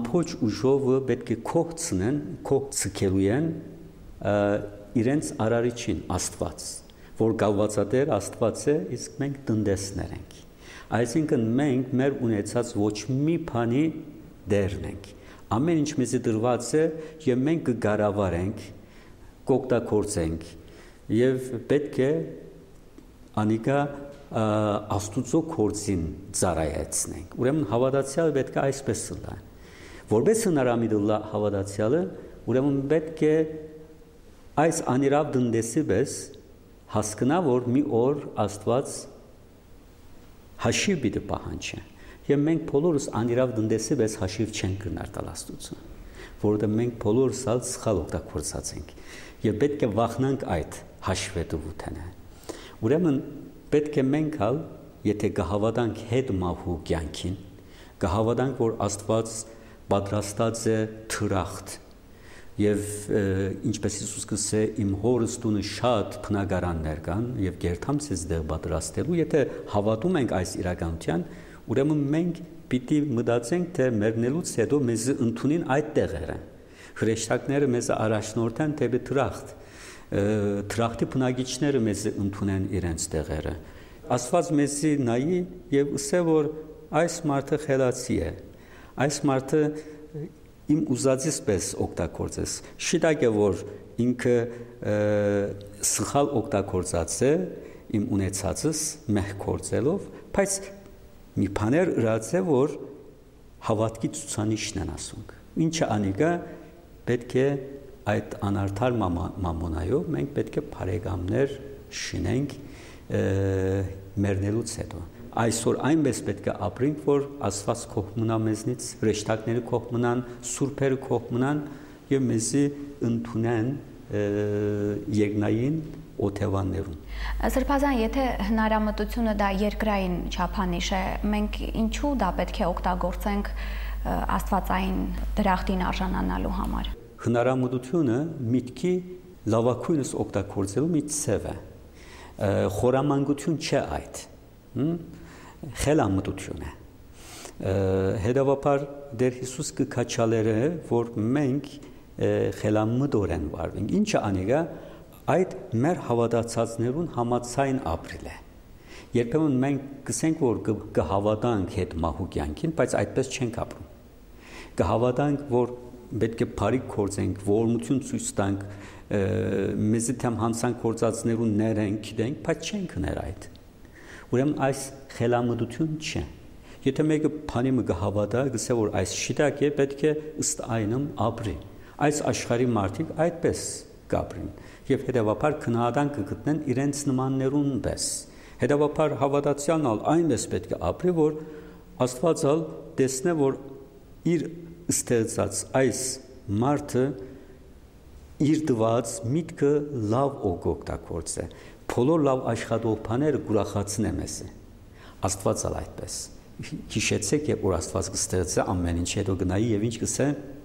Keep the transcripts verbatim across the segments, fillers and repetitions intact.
ամբողջ ուժովը պետք է կողցնեն, կողցկելու են իրենց արարիչին Աստված, որ գալվածատեր Աստված է, իսկ մենք տնտեսներ ենք։ Այսինքն մենք մեր ունեցած ոչ մի բանի դերն ենք։ Ամեն ինչ մեզի դրված է եւ մենք կգարավարենք, կօգտագործենք եւ պետք է անիկա Աստուծո գործին ծառայեցնենք։ Ուրեմն հավատացյալը պետք է այսպես լա։ Որպես հնարամիտ հավատացյալը, ուրեմն պետք է այս անիրավ դնդեսի պես հասկանա, որ մի օր Աստված հաշիվ պիտի պահանջի։ Եվ մենք բոլորս անիրավ դնդեսի պես հաշիվ չենք կրնար տալ Աստծուն, որովհետև մենք բոլորս ալ սխալ օգտագործած ենք եւ պետք է վախնանք այդ հաշվետվութենը։ Ուրեմն պետք է մենք ալ, եթե կհավատանք հետ մահու կյանքին, կհավատանք, որ Աստված պատրաստած է թրախտ եւ ինչպես Հիսուս կսե իմ հորս տունը շատ բնակարաններ կան եւ գերթամ ցեզ դեղ պատրաստելու, եթե հավատում ենք այս իրականության, ուրեմն մենք պիտի մտածենք, թե մեռնելուց հետո մեզ ընդունին այդ տեղերը։ Հրեշտակները մեզ առաջնորդեն թեպի թրախտ, թրախտի բնակիչները մեզ ընդունեն իրենց տեղերը։ Աստված մեզի նայի եւ ասե, որ այս մարդը խելացի է, այս մարդը իմ ուզածից պես օգտագործես։ Շիտակ է, որ ինքը սխալ օգտագործած է իմ ունեցածս մեղ գործելով, բայց մի բաներ ըրած է, որ հավատքի ցուցանիշն են ասունք։ Ինչը անիկա պետք է այդ անարդար մամոնայով մենք պետք է բարեկամներ շինենք մեռնելուց հետո։ Այսօր այնպես պետք է ապրենք, որ Աստված կողմնա մեզնից, հրեշտակները կողմնան, սուրբերը կողմնան եւ մեզի ընդունեն երկնային օթևաններում։ Սրբազան, եթե հնարամտությունը դա երկրային չափանիշ է, մենք ինչու դա պետք է օգտագործենք աստվածային դրախտին արժանանալու համար։ Հնարամտությունը միտքի լավագույնս օգտագործելու մի ցև է։ Խորամանկություն չէ այդ։ Խելամտություն է։ Հետևաբար դեր Հիսուս կքաչալերը, որ մենք խելամտորեն վարվենք։ Ինչը անիկա այդ մեր հավատացածներուն համացայն ապրիլ է։ Երբեմն մենք կսենք, որ կհավատանք հետ մահու կյանքին, բայց այդպես չենք ապրում։ Կհավատանք, որ պետք է բարիք գործենք, ողորմություն ցույց տանք, մեզի թեմ հանցանք գործածներուն ներենք, գիտենք, բայց չենք ներ այդ։ Ուրեմն այս խելամտություն չէ։ Եթե մեկը բանի մը կհավատա, գսե որ այս շիտակ է, պետք է ըստ այնմ ապրի։ Այս աշխարհի մարդիկ այդպես կապրին եւ հետեւաբար քննադան կգտնեն իրենց նմաններուն պես։ Հետեւաբար հավատացյալն ալ այնպես պետք է ապրի, որ Աստված ալ տեսնե, որ իր ստեղծած այս մարդը իր դված միտքը լավ օգտագործե։ Բոլոր լավ աշխատող բաները գուրախացնե մեզ։ Աստված ալ այդպես։ Հիշեցեք, երբ որ Աստված կստեղծե ամեն ինչ, հետո գնայի եւ ինչ կսե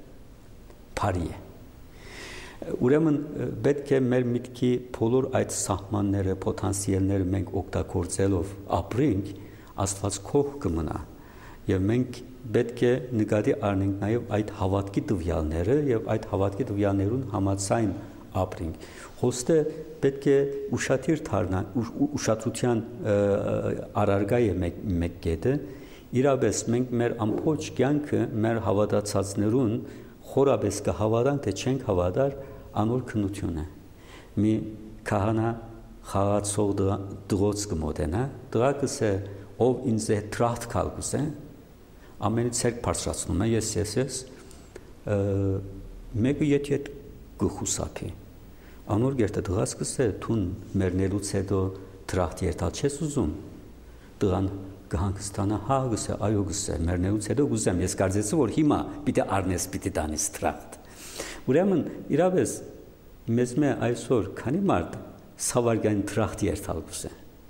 բարի է։ Ուրեմն պետք է մեր միտքի բոլոր այդ սահմանները, պոտենցիալները մենք օգտագործելով ապրենք, Աստված քող կմնա եւ մենք պետք է նկատի առնենք նաեւ այդ հավատքի տվյալները եւ այդ հավատքի տվյալներուն համաձայն ապրենք։ Հոստը պետք է ուշադիր դառնալ, ուշադրության առարգա է մեկ կետը, իրապես մենք մեր ամբողջ կյանքը մեր հավատացածներուն խորապես կհավատանք, թե չենք հավատար, անոր քննությունը։ Մի քահանա խաղացող դրոց կմոտենա, դրակս է ով ինձ է տրախտ կալկուս է, ամենից ցերկ բարձրացնում է, ես ես ես, մեկը եթե կխուսափի, անոր գերտը դրասկս է, թուն մերնելուց հետո տրախտ երթալ չես ուզում, դրան կհանգստանա, հա գսե, այո գսե, մերնելուց հետո գուզեմ, ես կարծեցի, որ հիմա պիտի առնես, պիտի տանես տրախտ։ Ուրեմն իրապես մեզ մե այսօր քանի մարդ սավարգային տրախտ երթալ գուսե։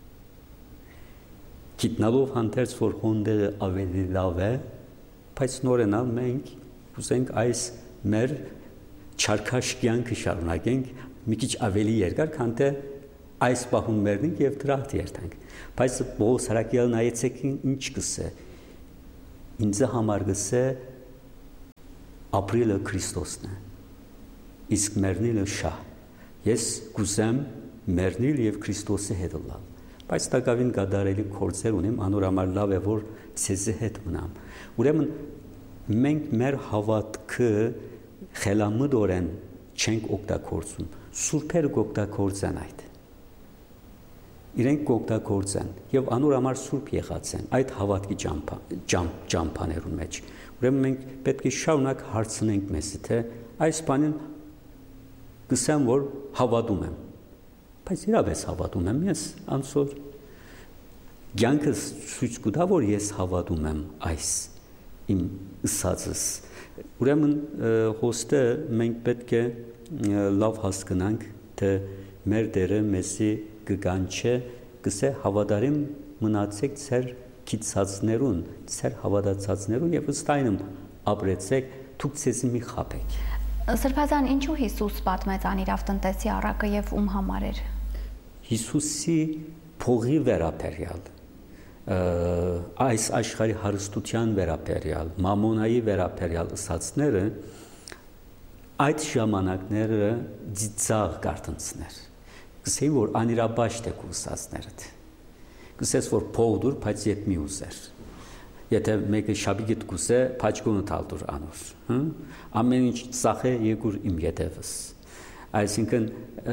Գիտնալով հանդերձ, որ հոնդերը ավելի լավ է, բայց նորենալ մենք ուզենք այս մեր չարքաշ կյանքը շարունակենք մի քիչ ավելի երկար, քան թե այս պահում մեռնենք եւ տրախտ երթանք։ Բայց Պողոս հրակյալ նայեցեք ինչ կսե։ Ինձ համար գսե ապրիլը Քրիստոսն է։ Իսկ մեռնիլը շահ։ Ես կուզեմ մեռնիլ եւ Քրիստոսի հետ լալ։ Բայց տակավին գադարելի կորձեր ունեմ, անոր համար լավ է որ ցեզի հետ մնամ։ Ուրեմն մենք մեր հավատքը խելամտորեն չենք օգտագործում։ Սուրբերը կօգտագործեն այդ։ Իրենք կօգտագործեն եւ անոր համար սուրբ եղած են այդ հավատքի ճամփա ճամփաներուն մեջ։ Ուրեմն մենք պետք է շարունակ հարցնենք մեզի, թե այս բանին կսեմ որ հավատում եմ։ Բայց իրավես հավատում եմ ես անցոր ցանկս ցույց կտա որ ես հավատում եմ այս իմ ըսածս։ Ուրեմն հոստը մենք պետք է լավ հասկանանք թե մեր Տերը մեզի կգանչե կսե հավատարիմ մնացեք ձեր քիծածներուն ձեր հավատացածներուն եւ ըստ այնմ ապրեցեք դուք ցեզ մի խաբեք։ Սրբազան ինչու Հիսուս պատմեց անիրավ տնտեսի առակը եւ ում համար էր։ Հիսուսի փողի վերապերյալ այս աշխարհի հարստության վերապերյալ մամոնայի վերապերյալ ըսածները այդ ժամանակները ծիծաղ կարտնցներ կսեի որ անիրաբաշտ է կուսածներդ կսես որ փող դուր բայց ետ մի ուզեր եթե մեկը շաբիգիտ կուսե փաչկոնը տալ դուր անոր ամեն ինչ սախե եկուր իմ ետևս այսինքն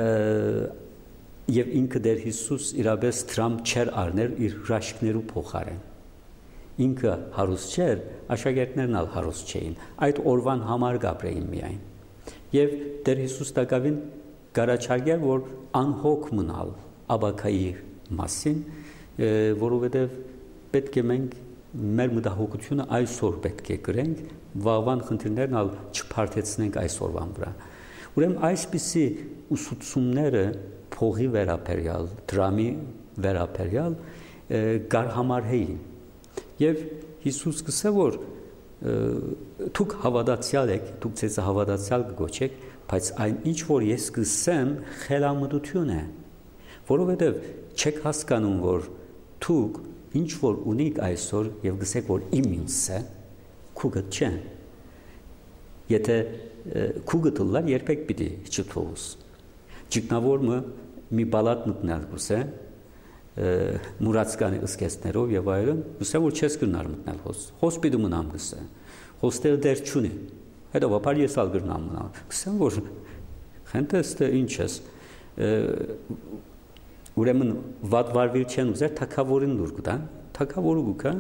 եւ ինքը դեր Հիսուս իրապես դրամ չեր առներ իր հրաշքներու փոխարեն ինքը հարուստ չէր աշակերտներն ալ հարուստ չէին այդ օրվան համար գաբրեին միայն եւ դեր Հիսուս տակավին գարաչարգեր որ անհոգ մնալ աբակայի մասին որովհետեւ պետք է մենք մեր մտահոգությունը այսօր պետք է գրենք վաղվան խնդիրներն ալ չփարթեցնենք այսօրվան վրա ուրեմն այսպիսի ուսուցումները փողի վերապերյալ դրամի վերապերյալ գարհամարհեին եւ Հիսուս կսե որ դուք հավատացյալ եք դուք ցեզ հավատացյալ կգոչեք բայց այն ինչ որ ես կսեմ խելամտություն է որովհետեւ չեք հասկանում որ դուք ինչ որ ունիք այսօր եւ գսեք որ իմ ինձ է քուգը չէ եթե քուգը դլար երբեք պիտի չթողուս ճգնավորը մի բալատ մտնել գուսե մուրացկանի ըսկեսներով եւ այլն գուսե որ չես գնար մտնել հոս հոսպիտու մնամ գուսե հոստել դեր չունի հետո ապար ես ալ գնամ մնալ գուսե որ խենտեստը ինչ ես ուրեմն վատ վարվել չեն ուզեր թակավորին դուր կտան թակավորը գուկա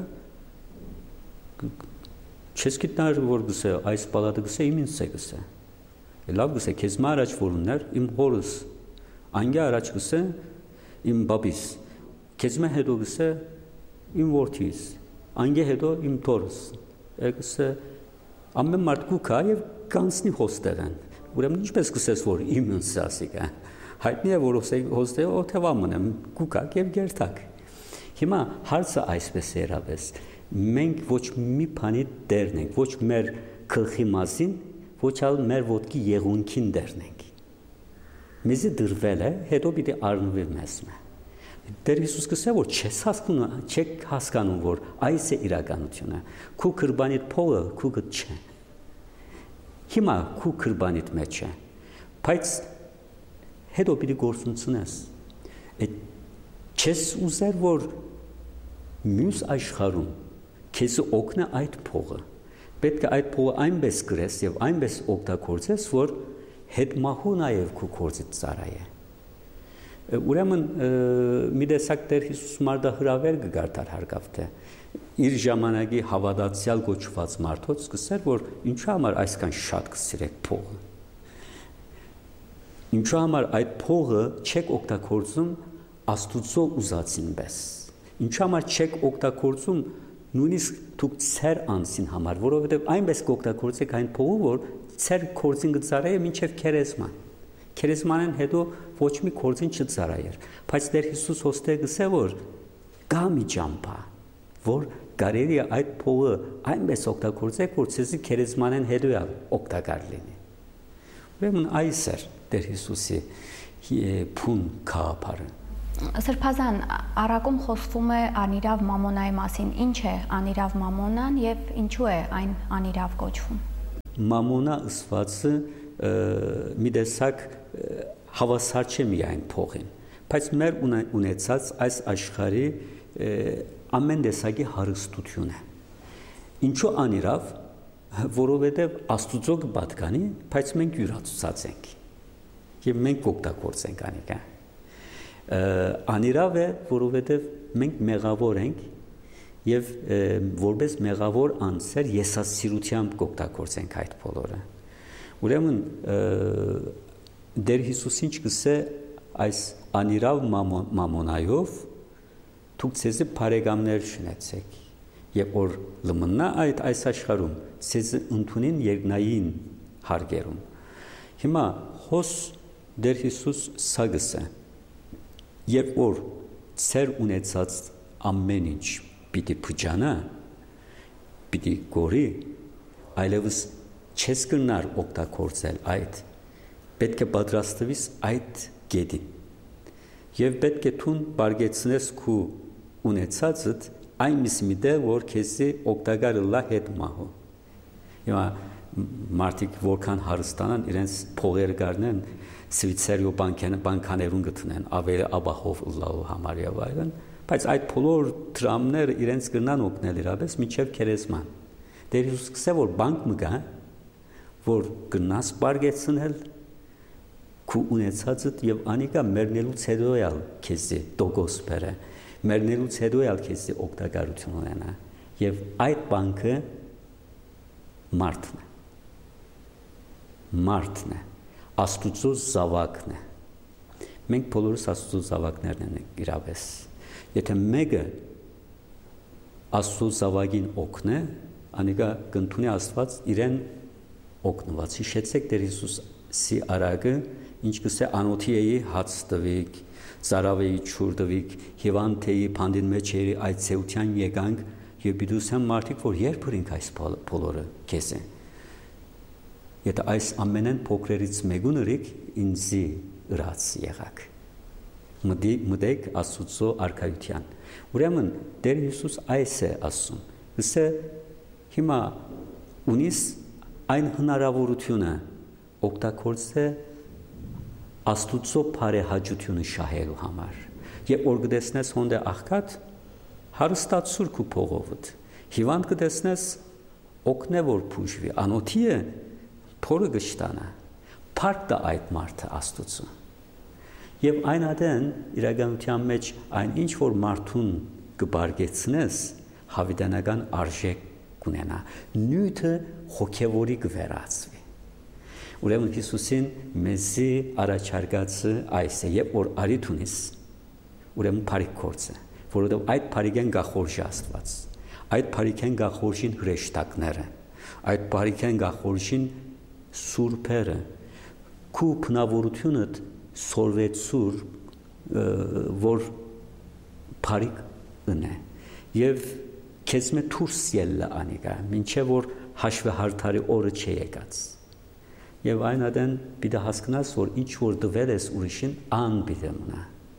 չես գիտար որ գուսե այս բալատը գուսե իմ ինձ է գուսե լավ գուսե քեզ մարաջ որուններ իմ հորս անգա առաջ գուսե իմ բաբիս քեզ մե հետո գուսե իմ որդիս անգա հետո իմ թորս գուսե ամեն մարդ գուկա եւ կանցնի հոստերան ուրեմն ինչպես գուսես որ իմ ինձ ասիկա հայտնի է որ հոստը օթևամն եմ գուկակ եւ գերտակ հիմա հարցը այսպես երավես մենք ոչ մի բանի դերն ենք ոչ մեր գլխի մասին ոչ ալ մեր ոտքի եղունքին դերն ենք մեզի դրվել է հետո պիտի առնվի մեզ դեր Հիսուս կսե որ չես հասկանում չեք հասկանում որ այս է իրականությունը քու քրբանիդ փողը քուգը չէ հիմա քու քրբանիդ մեջ է բայց հետո պիտի գործունցնես չես ուզեր որ մյուս աշխարհում քեզ օգնա այդ փողը պետք է այդ փողը այնպես գրես եւ այնպես օգտագործես որ հետ մահու նաեւ քու կորցից ծարայե ուրեմն մի տեսակ Տեր Հիսուս մարդահրավեր կգարտար հարկավ թե իր ժամանակի հավատացյալ գոչված մարդոց կսեր որ ինչու համար այսքան շատ կսիրեք փողը ինչու համար այդ փողը չեք օգտագործում Աստուծո ուզածին պես ինչու համար չեք օգտագործում նույնիսկ դուք ծեր անցին համար որովհետև այնպես կօգտագործեք այն փողը որ ծեր կորձին գծարայե մինչև քերեզման քերեզմանեն հետո ոչ մի կորձին չծարայեր բայց Տեր Հիսուս հոստե գսե որ կա մի ճամփա որ կարելի է այդ փողը այնպես օգտագործեք որ ցեզի քերեզմանեն հետո օգտակար լինի ուրեմն այս է Տեր Հիսուսի փուն քահապարը Սրբազան առակում խոսվում է անիրավ մամոնայի մասին ինչ է անիրավ մամոնան եւ ինչու է այն անիրավ կոչվում մամոնա ըսվածը մի տեսակ հավասար չէ միայն փողին, բայց մեր ունեցած այս աշխարհի ամեն տեսակի հարստություն է։ Ինչու անիրավ, որովհետև Աստուծո կպատկանի, բայց մենք յուրացուցած ենք եւ մենք օգտագործենք անիկա։ Անիրավ է, որովհետև մենք մեղավոր ենք եւ որպես մեղավոր անձեր եսասիրությամբ կօգտագործենք այդ բոլորը։ Ուրեմն Դեր Հիսուսին չգսե այս անիրավ մամոնայով դուք ցեզի բարեկամներ շնեցեք եւ որ լմնա այդ այս աշխարհում ցեզի ընդունին երկնային հարգերում։ Հիմա հոս Դեր Հիսուս սա գսե երբ որ ցեր ունեցած ամեն ինչ պիտի փճանա պիտի գորի այլևս չես կնար օգտագործել այդ պետք է պատրաստվես այդ գետին եւ պետք է թուն բարգեցնես քու ունեցածդ այնպես մի դե որ քեզի օգտակարը լա հետ մահու հիմա մարդիկ որքան հարստանան իրենց փողերը գարնեն սվիցերիո բանկան բանկաներուն գտնեն ավելի աբահով լավ համարյա վայրն բայց այդ բոլոր դրամները իրենց կնան օգնել իրապես միջև քերեսման Դեր Հիսուս կսե որ բանկ մը գա որ գնաս բարգեցնել քու ունեցածդ եւ անիկա մեռնելուց հետո ալ քեզի դոգոս բերե մեռնելուց հետո ալ քեզի օգտակարություն ունենա եւ այդ բանկը մարդն է մարդն է Աստուծո զավակն է մենք բոլորս Աստուծո զավակներն ենք իրապես եթե մեկը Աստծո զավակին օգնե անիկա կընդունի Աստված իրեն օգնված հիշեցեք Տեր Հիսուսի արագը ինչ կսե անոթիեի հաց տվիկ ծարավեի չուր տվիկ հիվանդեի փանդին մեջ երի այդ ցեության եկանք եւ բիդուսան մարդիկ որ երբ բրինք այս բոլորը քեզ է եթե այս ամենեն փոքրերից մեկուն ըրիկ ինձի ըրած եղակ մդի մդեք Աստծո արքայության ուրեմն Տեր Հիսուս այս է ասում ասե հիմա ունիս այն հնարավորությունը օգտագործե Աստուծո բարեհաճությունը շահելու համար եւ որ գտեսնես հոնդե աղքատ հարստացուր քու փողովդ հիվանդ գտեսնես օգնե որ փուժվի անոթի է փորը գշտանա փառք տա այդ մարդը Աստուծո եւ այն ադեն իրականության մեջ այն ինչ որ մարդուն կբարգեցնես հավիտենական արժեք կունենա նյութը հոգեվորի կվերածվի ուրեմն Հիսուսին մեզի առաջարկածը այս է եւ որ արիթ ունիս ուրեմն բարիք կորցը որովհետեւ այդ բարիքեն գախորժի Աստված այդ բարիքեն գախորժին հրեշտակները այդ բարիքեն գախորժին սուրբերը քու փնավորությունը սորվեցուր որ բարիք ընե եւ քեզ մե դուրս ելը անիկա ինչեւ որ հաշվեհարթարի օրը չի եկած եւ այն ադեն պիտի հասկանաս որ ինչ որ դվել ես ուրիշին ան պիտի մնա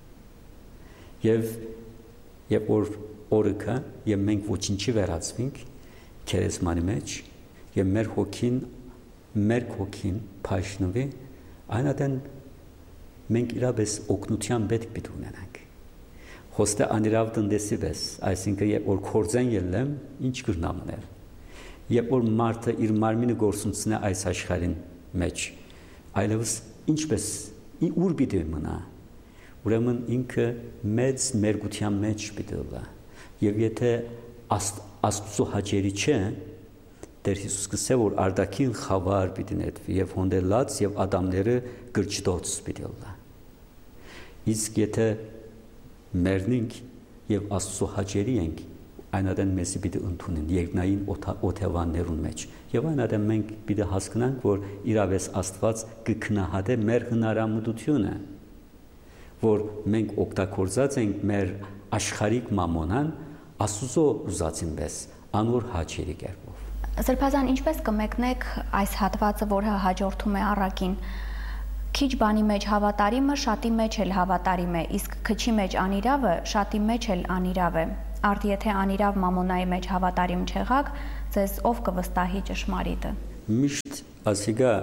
եւ երբ որ օրը կա եւ մենք ոչինչի վերածվենք քերեսմանի մեջ եւ մեր հոգին մեր հոգին փաշնվի այն ադեն մենք իրապես օգնության պետք պիտի ունենանք հոստե անիրավ տնտեսի վես այսինքն երբ որ կորձեն ելեմ ինչ կրնամներ երբ որ մարդը իր մարմինը գործունցնե այս աշխարհին մեջ այլևս ինչպես ուր պիտի մնա ուրեմն ինքը մեծ մերգության մեջ պիտի լա եւ եթե Աստծո հաճելի չէ Տեր Հիսուս կսե որ արդակին խավար պիտի նետվի եւ հոնդելած եւ ադամները գրճտոց պիտի լա իսկ եթե մեռնենք եւ Աստծո հաճելի ենք այն ադեն մեզի պիտի ընդունեն երկնային օթևաններուն մեջ եւ այն ադեն մենք պիտի հասկանանք որ իրավես Աստված կքնահատե մեր հնարամտությունը որ մենք օգտագործած ենք մեր աշխարհիկ մամոնան Աստծո ուզածին պես անոր հաճելի կերպով Սրբազան ինչպես կմեկնեք այս հատվածը որը հաջորդում է առակին Քիչ բանի մեջ հավատարիմը շատի մեջ էլ հավատարիմ է, իսկ քչի մեջ անիրավը շատի մեջ էլ անիրավ է։ Արդ եթե անիրավ մամոնայի մեջ հավատարիմ չեղաք, ձեզ ով կվստահի ճշմարիտը։ Միշտ ասիգա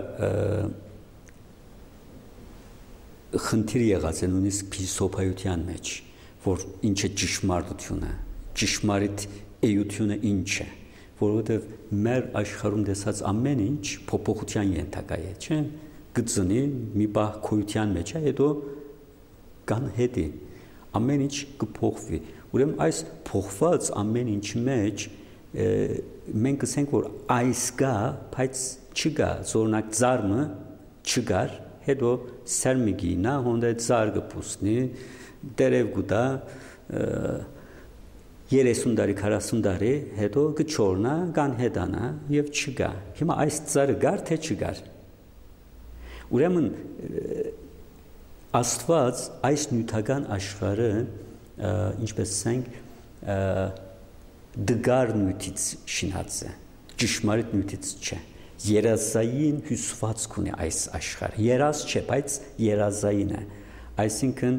խնդիր եղած է նույնիսկ փիլիսոփայության մեջ, որ ինչ է ճշմարտությունը, ճշմարիտ էությունը ինչ է, որովհետև մեր աշխարհում տեսած ամեն ինչ փոփոխության ենթակա է, չէ՞, գծնի մի բախ քույության մեջ է, հետո կան հետի, ամեն ինչ կփոխվի, ուրեմն այս փոխված ամեն ինչի մեջ մենք ասենք, որ այս կա, բայց չկա, օրինակ ծառը չկար, հետո սերմիկի նա հոնդե ծառ կփուսնի, դերև գուտա երեսուն տարի, քառասուն տարի, հետո կչորնա, կան հետանա եւ չկա։ Հիմա այս ծառը գար թե չգար։ Ուրեմն Աստված այս նյութական աշխարհը, ինչպես ասենք, դգար նյութից շինած է, ճշմարիտ նյութից չէ։ Երազային հյուսվածք ունի այս աշխարհը։ Երազ չէ, բայց երազային է։ Այսինքն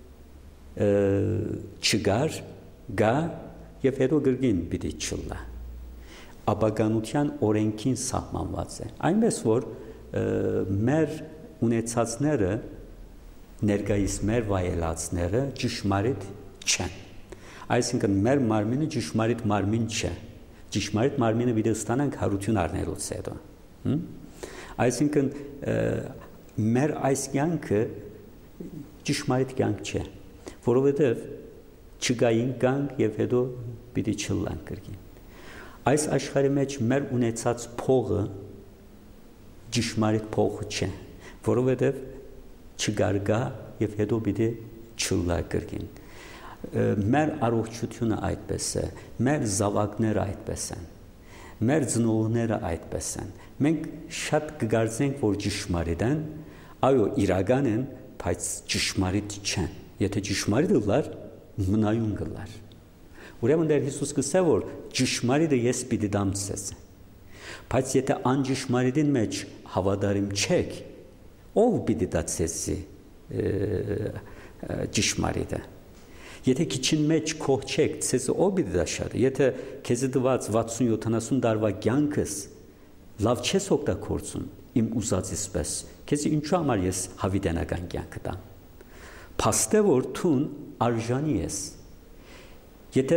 չգար, գա եւ հետո գրգին պիտի չլա։ Աբականության օրենքին սահմանված է։ Այնպես որ մեր ունեցածները ներկայիս մեր վայելածները ճշմարիտ չեն։ Այսինքն մեր մարմինը ճշմարիտ մարմին չէ։ Ճշմարիտ մարմինը պիտի ստանանք հարություն առնելուց հետո։ Այսինքն մեր այս կյանքը ճշմարիտ կյանք չէ, որովհետև չգային կանք եւ հետո պիտի չլանք կրկին։ Այս աշխարհի մեջ մեր ունեցած փողը ճշմարիտ փողը չէ, որովհետև չգարգա եւ հետո պիտի չլա կրկին։ Մեր առողջությունը այդպես է, մեր զավակները այդպես են, մեր ծնողները այդպես են։ Մենք շատ կգարձենք, որ ճշմարիտ են, այո, իրական են, բայց ճշմարիտ չեն։ Եթե ճշմարիտ լար, մնայուն գլար։ Ուրեմն դեր Հիսուս կսե, որ ճշմարիտը ես պիտի դամ ցես։ Բայց եթե անճշմարիտին մեջ հավատարիմ չեք, ով պիտի դա ցեսի ճշմարիտը։ Եթե քիչին մեջ քող չեք, ցեսը ով պիտի դա շարի։ Եթե քեզ դված վաթսուն յոթանասուն տարվա կյանքս լավ չես օգտագործում իմ ուզածից պես, քեզ ինչու համար ես հավիտենական կյանք տամ։ Փաստե որ թուն արժանի ես։ Եթե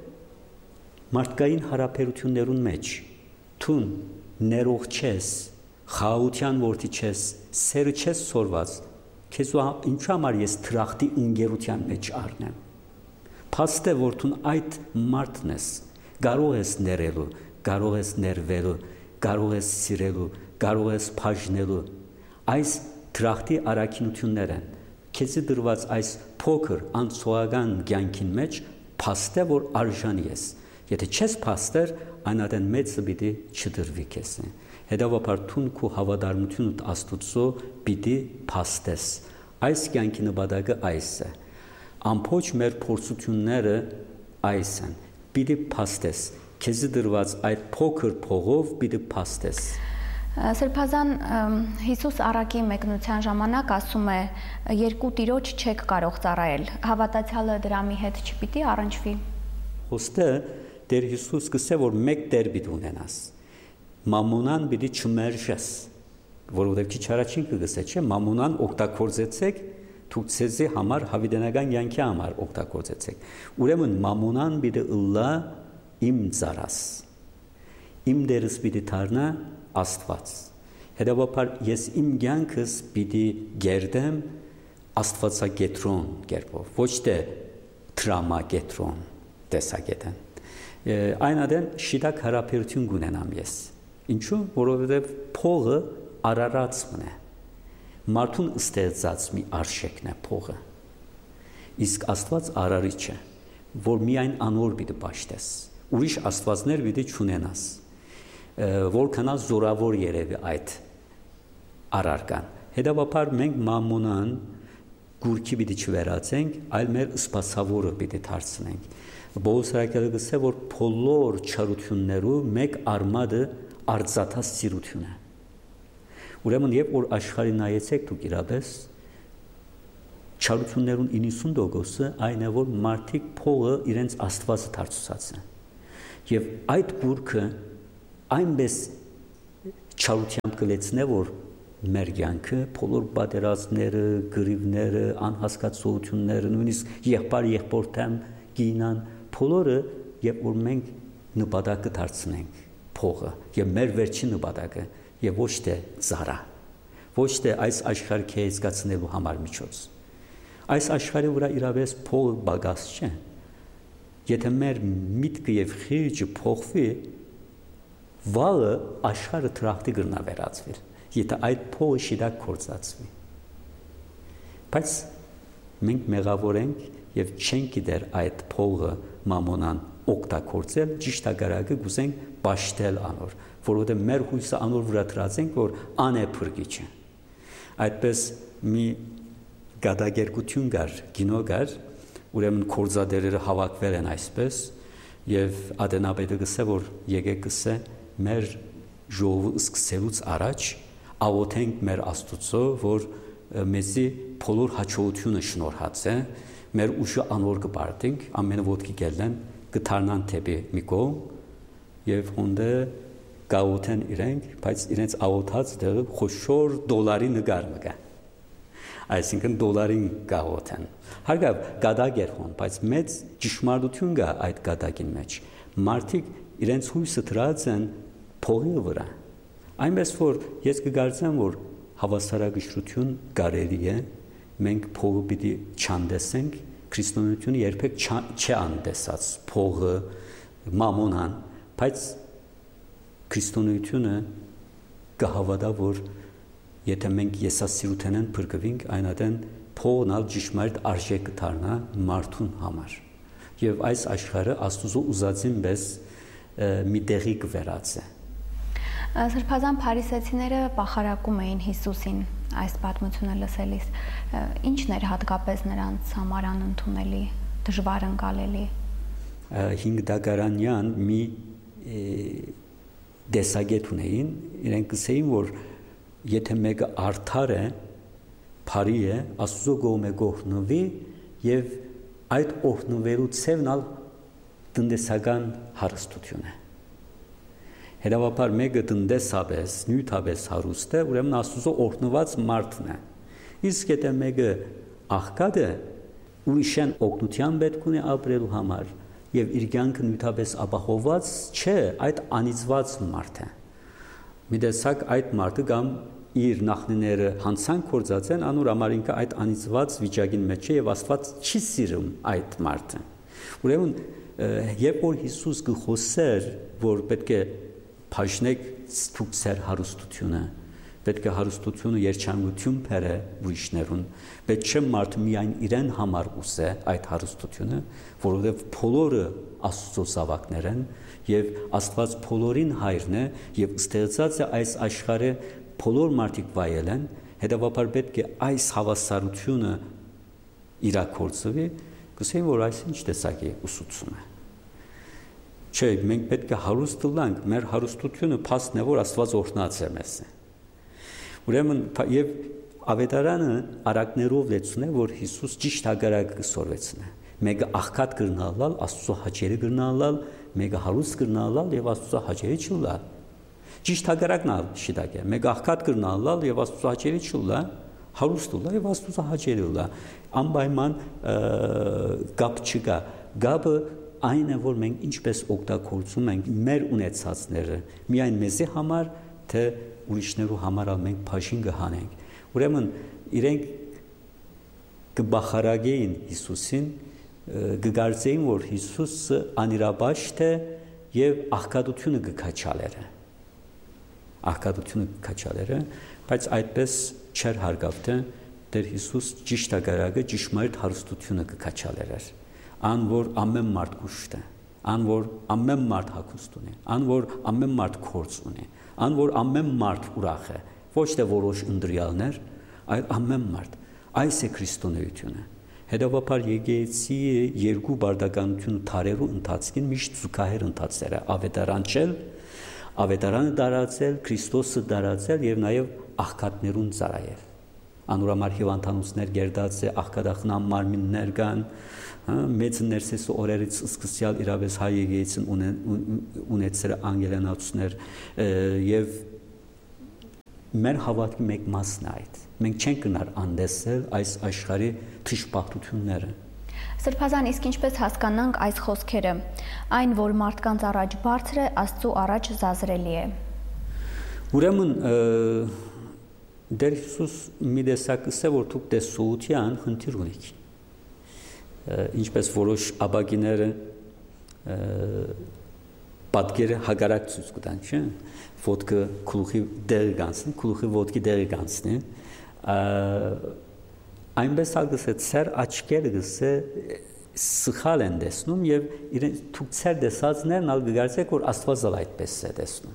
մարդկային հարաբերություններուն մեջ թուն ներող չես, խաղաղության որդի չես, սերը չես սորված, քեզ ինչու համար ես թրախտի ընկերության մեջ առնեմ։ Փաստե որ թուն այդ մարդն ես, կարող ես ներելու, կարող ես ներվելու, կարող ես սիրելու, կարող ես բաժնելու։ Այս թրախտի առաքինություններ են։ Քեզ դրված այս փոքր անցողական կյանքին մեջ փաստե որ արժանի ես։ Եթե չես փաստեր, այնադեն մեծը պիտի չդրվի քեզ։ Հետևաբար թուն քո հավատարմությունը Աստծո պիտի փաստես։ Այս կյանքի նպատակը այս է։ Ամբողջ մեր փորձությունները այս են։ Պիտի փաստես։ Քեզ դրված այդ փոքր փողով պիտի փաստես։ Սրբազան Հիսուս առակի մեկնության ժամանակ ասում է երկու տիրոջ չեք կարող ծառայել, հավատացյալը դրամի հետ չպիտի առնչվի։ Ոստը Տեր Հիսուս կսե որ մեկ Տեր պիտի ունենաս, մամոնան պիտի չմերժես, որովհետև քիչ առաջին կգսե չէ, մամոնան օգտագործեցեք, դուք ցեզի համար հավիտենական կյանքի համար օգտագործեցեք։ Ուրեմն մամոնան պիտի ըլլա իմ ծառաս, իմ Տերս պիտի դառնա Աստված։ Հետևաբար ես իմ կյանքս պիտի գերդեմ աստվածագետրոն կերպով, ոչ թե դրամագետրոն տեսակետեն։ Այնադեն շիտակ հարաբերություն կունենամ ես։ Ինչու՞, որովհետև փողը արարածն է։ Մարդուն ստեղծած մի արժեքն է փողը։ Իսկ Աստված արարիչ է, որ միայն անոր պիտի պաշտես։ Ուրիշ աստվածներ պիտի չունենաս։ Որքանա զորավոր երևի այդ արարկան։ Հետևաբար մենք մամոնան գուրքի պիտի չվերածենք, այլ մեր սպասավորը պիտի դարձնենք։ Պողոս Արաքյալը գսե, որ բոլոր չարություններու մեկ արմատը արծաթած սիրություն է։ Ուրեմն երբ որ աշխարհի նայեցեք դուք իրապես չարություններուն իննսուն տոկոսը այն է, որ մարդիկ փողը իրենց Աստվածը դարձուցած են։ Եվ այդ գուրքը այնպես չարությամբ կլեցնե, որ մեր կյանքը բոլոր պատերազմները, գրիվները, անհասկացությունները, նույնիսկ եղբայր եղբորտան գինան, բոլորը, երբ որ մենք նպատակը դարձնենք փողը, եւ մեր վերջին նպատակը, եւ ոչ թե ծառա, ոչ թե այս աշխարհը կհեզկացնելու համար միջոց։ Այս աշխարհի վրա իրավես փողը բագաս չէ։ Եթե մեր միտքը եւ խիղճը փոխվի, վաղը աշխարհը տրախտի կգնա վերածվի, եթե այդ փողը շիրակ կործածվի։ Բայց մենք մեղավոր ենք եւ չենք գիտեր այդ փողը մամոնան օգտագործել, ճիշտ ագարակը գուզենք պաշտել անոր, որովհետեւ մեր հույսը անոր վրա դրած ենք, որ անեփրկիչ է։ Այդպես մի գադագերգություն կար, կինո կար, ուրեմն կորզադերերը հավաքվել են այսպես, եւ Ադենապետը գսե, որ եկեք գսե մեր ժողովը սկսելուց առաջ աղոթենք մեր Աստծո, որ մեզի բոլոր հաջողությունը շնորհած է, մեր ուժը անոր կբարդենք, ամենը ոտքի գելեն, կթարնան թեպի մի կողմ եւ հոնդը գաղութեն իրենք, բայց իրենց աղոթած դերը խոշոր դոլարի նկար մգա։ Այսինքն դոլարին գաղութեն։ Հարգավ գադագեր հոն, բայց մեծ ճշմարտություն կա այդ գադագին մեջ։ Մարդիկ իրենց հույսը դրած են փողի վրա։ Այնպես որ ես կգործեմ, որ հավասարակշռություն կարելի է, մենք փողը պիտի չանդեսենք, քրիստոնեությունը երբեք չի անդեսած փողը, մամոնան, բայց քրիստոնեությունը կհավատա, որ եթե մենք եսասիրութենեն փրկվենք, այնադեն փողն ալ ճշմարիտ արժեք կդառնա մարդուն համար։ Եվ այս աշխարհը Աստուծո ուզածին պես մի տեղի կվերածի։ Սրբազան փարիսեցիները պախարակում էին Հիսուսին այս պատմությունը լսելիս։ Ինչն էր հատկապես նրանց համար անընդունելի, դժվար ընկալելի։ Հինգ դագարանյան մի դեսագետ ունեին, իրենք կսեին, որ եթե մեկը արդար է, բարի է, Աստծո կողմը գողնվի եւ այդ օրհնվելու ցևն ալ տնտեսական հարստություն է։ Հետևաբար մեկը տնտեսապես, նյութապես հարուստ է, ուրեմն Աստծո օրհնված մարդն է։ Իսկ եթե մեկը աղքատ է, ուրիշն օգնության պետք ունի ապրելու համար եւ իր կյանքը նյութապես ապահովված չէ, այդ անիծված մարդ է։ Մի տեսակ այդ մարդը կամ իր նախնիները հանցանք կործած են, անոր համար ինքը այդ անիծված վիճակին մեջ է եւ Աստված չի սիրում այդ մարդը։ Ուրեմն երբ որ Հիսուս կխոսեր, որ պետք է բաժնեք ցույց սեր հարստությունը, պետք է հարստությունը երջանկություն բերե ուրիշներուն, պետք չէ մարդը միայն իրեն համար ուզե այդ հարստությունը, որովհետեւ բոլորը Աստծո զավակներ են եւ Աստված բոլորին հայրն է եւ ստեղծած է այս աշխարհը բոլոր մարդիկ վայել են, հետևաբար պետք է այս հավասարությունը իրակորձվի, կսեին, որ այս ինչ տեսակի ուսուցում է։ Չէ, մենք պետք է հարուստ լինենք, մեր հարստությունը փաստն է, որ Աստված օրհնած է մեզ։ Ուրեմն եւ Ավետարանը արակներով լեցուն է, որ Հիսուս ճիշտ հագարակ կսորվեցնե։ Մեկը աղքատ կրնալալ, Աստծո հաճելի կրնալալ, մեկը հարուստ կրնալալ եւ Աստծո հաճելի չլալ։ Ճիշտ հագարակն ալ շիտակ է։ Մեկը աղքատ կրնալալ եւ Աստծո հաճելի չլա, հարուստ լա եւ Աստծո հաճելի լա։ Անպայման գապ չկա։ Գապը այն է, որ մենք ինչպես օգտագործում ենք մեր ունեցածները, միայն մեզի համար, թե ուրիշներու համար ալ մենք բաժին կհանենք։ Ուրեմն իրենք կբախարագեին Հիսուսին, կգարձեին, որ Հիսուսը անիրաբաշտ է եւ աղքատությունը կքաչալեր է։ Աղքատությունը կքաչալեր է, բայց այդպես չեր հարգավթե Տեր Հիսուս ճիշտ ագարակը ճշմարիտ հարստությունը կքաչալեր էր։ Ան որ ամեն մարդ կուշտ է, ան որ ամեն մարդ հագուստ ունի, ան որ ամեն մարդ կորց ունի, ան որ ամեն մարդ ուրախ է, ոչ թե որոշ ընտրյալներ, այլ ամեն մարդ։ Այս է քրիստոնեությունը։ Հետևաբար եկեղեցի երկու բարդականություն թարերու ընթացքին միշտ զուգահեռ ընթացել է, ավետարանչել, ավետարանը դարացել, Քրիստոսը դարացել եւ նաեւ աղքատներուն ծառայել։ Անուրամար հիվանդանոցներ գերդած է, աղքատախնամ մարմիններ կան, մեծ ներսես օրերից սկսյալ իրավես հայ եկեղեցին ունեցել անգելանացուներ եւ մեր հավատքի մեկ մասն է այդ։ Մենք չենք գնար անդեսել այս աշխարհի թշպախտությունները։ Սրբազան, իսկ ինչպես հասկանանք այս խոսքերը, այն, որ մարդկանց առաջ բարձր է, Աստծու առաջ զազրելի է։ Ուրեմն Դեր Հիսուս մի տեսակ ասե, որ դուք տեսողության խնդիր ունեք։ Ինչպես որոշ աբագիները պատկերը հագարակ ցույց կտան, չէ՞։ Ոտքը գլուխի դերը գանցնի, գլուխի ոտքի դերը գանցնի։ Այնպես ալգսե ծեր աչքերը գսե սխալ են տեսնում եւ իրեն դուք ծեր տեսածներն ալ գարցեք որ Աստված ալ այդպես է տեսնում։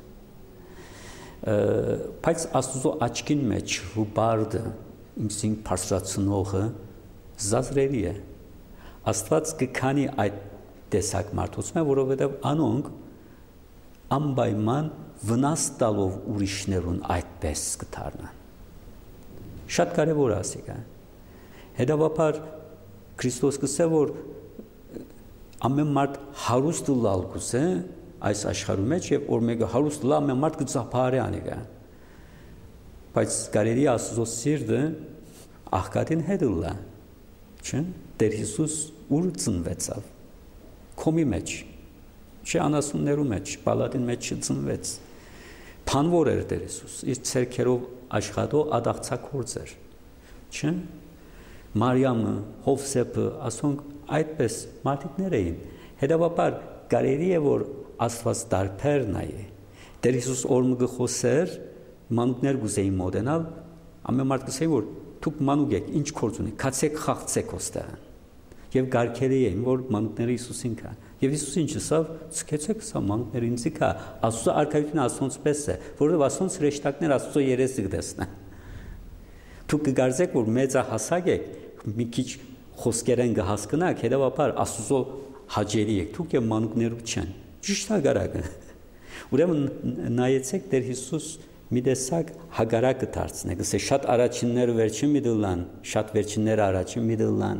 Բայց Աստծո աչքին մեջ հուբարդը ինքսին բարձրացնողը զազրելի է։ Աստված կքանի այդ տեսակ մարդուցմը, որովհետև անոնք անպայման վնաս տալով ուրիշներուն այդպես կդառնան։ Շատ կարևոր է ասիկա։ Հետևաբար Քրիստոս կսե որ ամեն մարդ հարուստ լալ կուզե այս աշխարհում մեջ եւ որ մեկը հարուստ լա ամեն մարդ կծափարի անիկա։ Բայց կարելի Աստծո սիրտը աղքատին հետ լա։ Չէ՞։ Տեր Հիսուս ուր ծնվեցավ։ Կոմի մեջ, չէ անասուններու մեջ, պալատին մեջ չծնվեց։ Փանվոր էր Տեր Հիսուս, իր ցերքերով աշխատող ադաղցակորձ էր, չէ՞։ Մարիամը, Հովսեփը, ասոնք այդպես մարդիկներ էին։ Հետևաբար կարելի է որ Աստված դարբերն է։ Տեր Հիսուս օրը գխոսեր, մանուկներ գուզեին մոտենալ, ամեն մարդ կսեի որ դուք մանուկ եք, ինչ գործ ունեք, քացեք խաղցեք ոստեղան։ Եվ գարկերի էին, որ մանուկները Հիսուսին կա։ Եվ Հիսուսը ինչ ասավ, ցկեցեք սա մանուկները ինձ կա։ Աստծո արքայությունը Աստծոց պես է, որովհետև Աստծոց հրեշտակներ Աստծո երեսը կտեսնեն։ Դուք կգարձեք, որ մեծահասակ եք, մի քիչ խոսքերեն կհասկանաք, հետևաբար Աստծո հաջելի եք, դուք եւ մանուկներու չեն։ Ճիշտ հագարակը։ Ուրեմն նայեցեք Տեր Հիսուս մի տեսակ հագարակը դարձնեք, ասե շատ առաջինները վերջին մի դլան, շատ վերջինները առաջին մի դլան։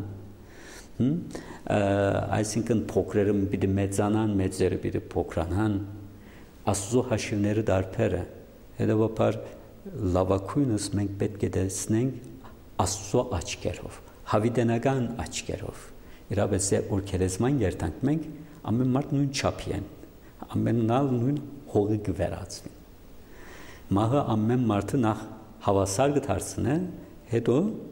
Այսինքն փոքրերը պիտի մեծանան, մեծերը պիտի փոքրանան, Աստծո հաշիվները դարբեր է։ Հետևաբար լավակույնս մենք պետք է տեսնենք Աստծո աչքերով, հավիտենական աչքերով։ Իրապես է որ քերեզման երթանք մենք ամեն մարդ նույն չափի են, ամենալ նույն հողի կվերածվի։ Մահը ամեն մարդը նախ հավասար կդարձնե, հետո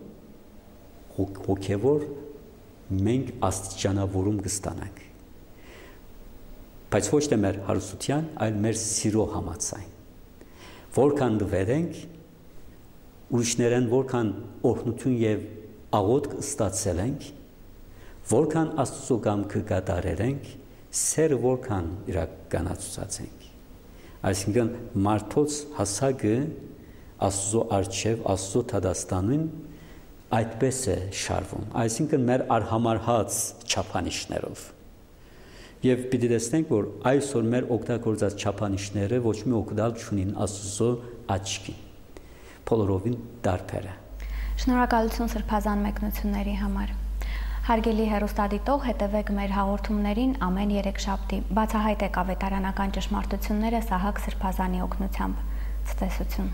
հոգևոր մենք աստիճանավորում կստանանք։ Բայց ոչ թե մեր հարստության, այլ մեր սիրո համաձայն։ Որքան դվերենք, ուրիշներեն որքան օրհնություն եւ աղոթք ստացել ենք, որքան Աստծո կամքը կատարենք, սերը որքան իրականացուցած ենք։ Այսինքն մարդոց հասակը Աստծո արչև, Աստծո թադաստանին այդպես է շարվում, այսինքն մեր արհամարհած չափանիշներով։ Եվ պիտի տեսնենք, որ այսօր մեր օգտագործած չափանիշները ոչ մի օգտալ չունին Աստծո աչքին։ Բոլորովին դարբեր է։ Շնորհակալություն սրբազան մեկնությունների համար։ Հարգելի հեռուստադիտող, հետևեք մեր հաղորդումներին ամեն երեքշաբթի։ Բացահայտեք ավետարանական ճշմարտությունները Սահակ Սրբազանի օգնությամբ։ Ցտեսություն։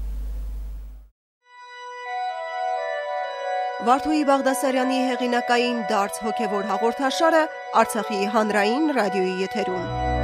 Վարդուհի Բաղդասարյանի հեղինակային դարձ հոգևոր հաղորդաշարը Արցախի հանրային ռադիոյի եթերում։